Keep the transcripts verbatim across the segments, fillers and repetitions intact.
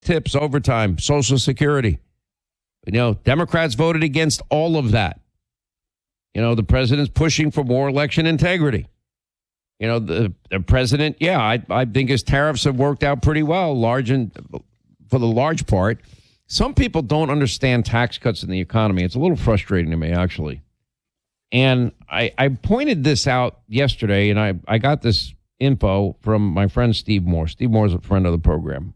tips, overtime, Social Security. You know, Democrats voted against all of that. You know, the president's pushing for more election integrity. You know, the, the president, yeah, I, I think his tariffs have worked out pretty well, large and for the large part. Some people don't understand tax cuts in the economy. It's a little frustrating to me, actually. And I, I pointed this out yesterday, and I, I got this info from my friend Steve Moore. Steve Moore is a friend of the program.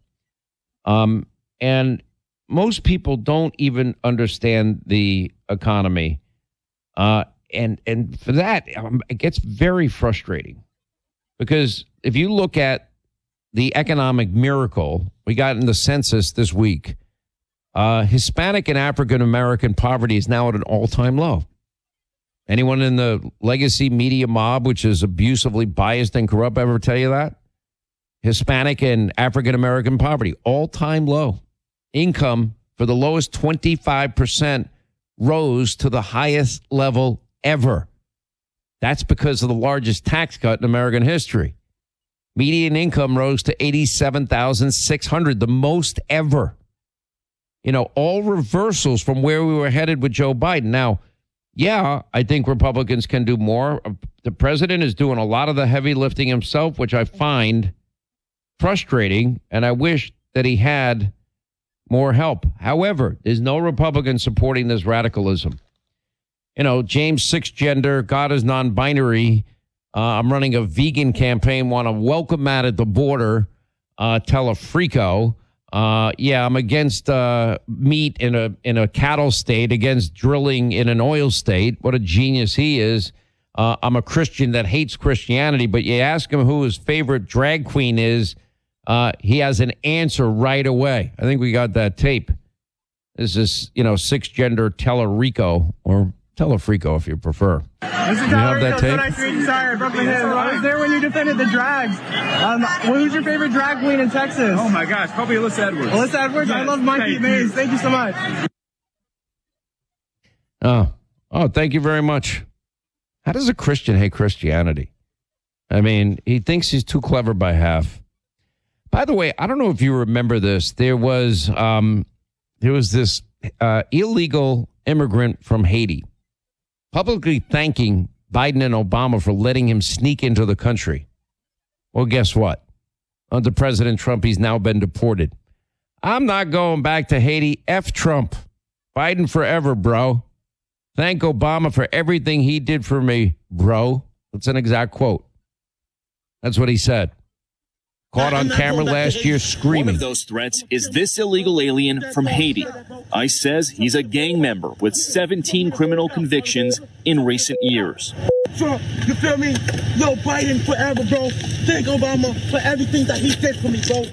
Um, and most people don't even understand the economy. Uh, and, and for that, um, it gets very frustrating. Because if you look at the economic miracle we got in the census this week, uh, Hispanic and African-American poverty is now at an all-time low. Anyone in the legacy media mob, which is abusively biased and corrupt, ever tell you that? Hispanic and African-American poverty, all-time low. Income for the lowest twenty-five percent rose to the highest level ever. That's because of the largest tax cut in American history. Median income rose to eighty-seven thousand six hundred dollars, the most ever. You know, all reversals from where we were headed with Joe Biden. Now, yeah, I think Republicans can do more. The president is doing a lot of the heavy lifting himself, which I find frustrating, and I wish that he had more help. However, there's no Republican supporting this radicalism. You know, James six gender, God is non-binary. Uh, I'm running a vegan campaign, want to welcome Matt at the border, uh, Telefrico. Uh, yeah, I'm against uh, meat in a in a cattle state, against drilling in an oil state. What a genius he is. Uh, I'm a Christian that hates Christianity, but you ask him who his favorite drag queen is, uh, he has an answer right away. I think we got that tape. This is, you know, six gender Telerico, or Telefrico if you prefer. This is you have that tape? So nice to meet you. Sorry, I broke my hand. I was there when you defended the drags. Um, who's your favorite drag queen in Texas? Oh, my gosh. Probably Alyssa Edwards. Alyssa Edwards? Yes, I love Monkey Maze. Thank you so much. Oh, oh, thank you very much. How does a Christian hate Christianity? I mean, he thinks he's too clever by half. By the way, I don't know if you remember this. There was, um, there was this uh, illegal immigrant from Haiti publicly thanking Biden and Obama for letting him sneak into the country. Well, guess what? Under President Trump, he's now been deported. I'm not going back to Haiti. F Trump. Biden forever, bro. Thank Obama for everything he did for me, bro. That's an exact quote. That's what he said. Caught on camera last year screaming. One of those threats is this illegal alien from Haiti. ICE says he's a gang member with seventeen criminal convictions in recent years. Trump, you feel me? Yo, Biden forever, bro. Thank Obama for everything that he did for me, bro.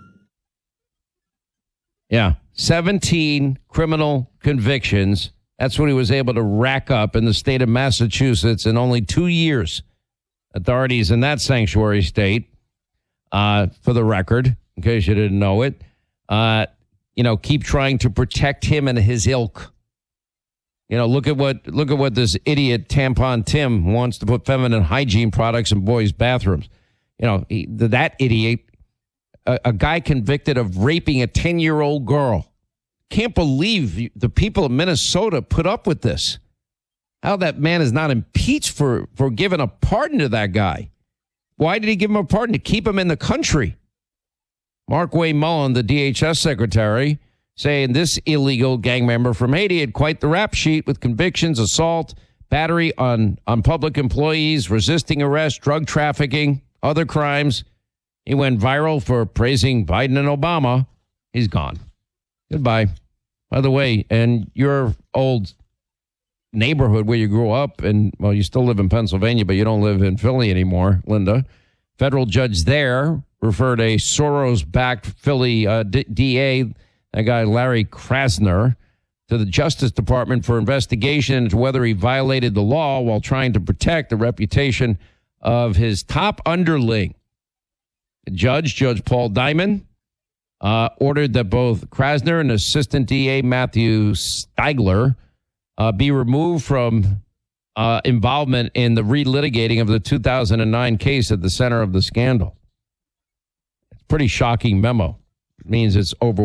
Yeah, seventeen criminal convictions. That's what he was able to rack up in the state of Massachusetts in only two years. Authorities in that sanctuary state, uh, for the record, in case you didn't know it, uh, you know, keep trying to protect him and his ilk. You know, look at what look at what this idiot Tampon Tim wants to put feminine hygiene products in boys' bathrooms. You know, he, that idiot, a, a guy convicted of raping a ten-year-old girl. Can't believe the people of Minnesota put up with this. How that man is not impeached for, for giving a pardon to that guy. Why did he give him a pardon? To keep him in the country. Mark Way Mullen, the D H S secretary, saying this illegal gang member from Haiti had quite the rap sheet with convictions, assault, battery on, on public employees, resisting arrest, drug trafficking, other crimes. He went viral for praising Biden and Obama. He's gone. Goodbye. By the way, and your old neighborhood where you grew up, and, well, you still live in Pennsylvania, but you don't live in Philly anymore, Linda. Federal judge there referred a Soros-backed Philly uh, D- DA, that guy Larry Krasner, to the Justice Department for investigation into whether he violated the law while trying to protect the reputation of his top underling. The judge, Judge Paul Diamond, Uh, ordered that both Krasner and Assistant D A Matthew Steigler uh, be removed from uh, involvement in the relitigating of the two thousand nine case at the center of the scandal. It's a pretty shocking memo. It means it's over.